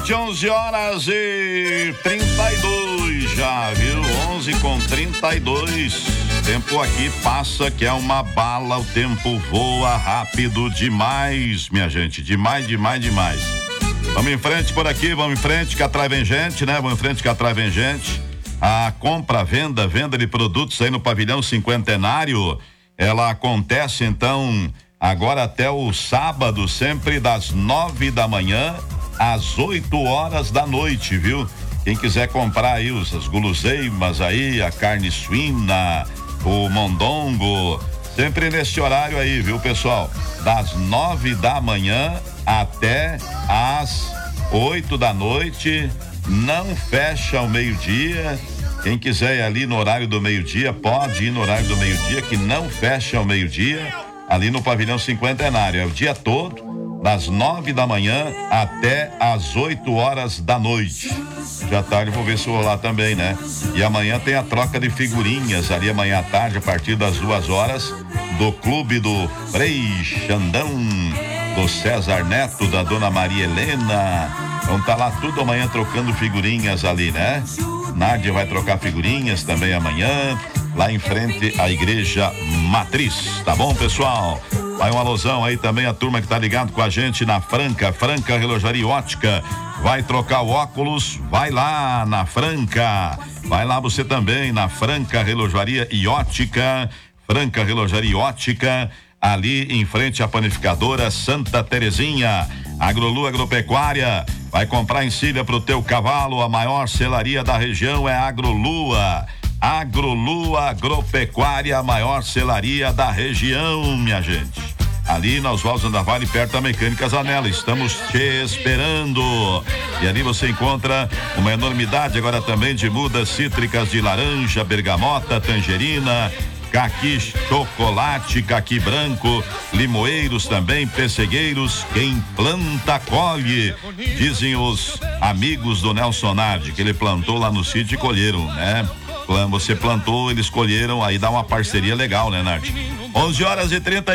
noite, 11h32 já, viu? 11h32. Tempo aqui passa que é uma bala, o tempo voa rápido demais, minha gente, demais. Vamos em frente por aqui, vamos em frente que atrai vem gente, né? Vamos em frente que atrai vem gente. A compra, venda de produtos aí no pavilhão cinquentenário, ela acontece então agora até o sábado, sempre das 9 da manhã às 8 horas da noite, viu? Quem quiser comprar aí as guloseimas aí, a carne suína, o mondongo, sempre nesse horário aí, viu, pessoal? Das 9 da manhã até às 8 da noite, não fecha ao meio-dia. Quem quiser ir ali no horário do meio-dia, pode ir no horário do meio-dia, que não fecha ao meio-dia, ali no pavilhão cinquentenário. É o dia todo, das 9 da manhã até às 8 horas da noite. Já tarde vou ver se vou lá também, né? E amanhã tem a troca de figurinhas ali amanhã à tarde, a partir das 2 horas, do clube do Frei Xandão, do César Neto, da Dona Maria Helena. Vão estar lá tudo amanhã trocando figurinhas ali, né? Nádia vai trocar figurinhas também amanhã, lá em frente à Igreja Matriz, tá bom, pessoal? Vai um alusão aí também a turma que tá ligado com a gente na Franca Relojaria e Ótica. Vai trocar o óculos? Vai lá na Franca. Vai lá você também na Franca Relojaria e Ótica. Franca Relojaria e Ótica, ali em frente à panificadora Santa Terezinha. Agrolu Agropecuária, vai comprar encilha pro teu cavalo, a maior selaria da região é a Agrolua. Agrolua Agropecuária, a maior selaria da região, minha gente. Ali na Oswaldo Zandavalli, perto da Mecânica Zanella, estamos te esperando. E ali você encontra uma enormidade agora também de mudas cítricas de laranja, bergamota, tangerina, caqui chocolate, caqui branco, limoeiros também, pessegueiros. Quem planta, colhe, dizem os amigos do Nelson Nardi, que ele plantou lá no sítio e colheram, né? Você plantou, eles colheram, aí dá uma parceria legal, né, Nardi? 11h30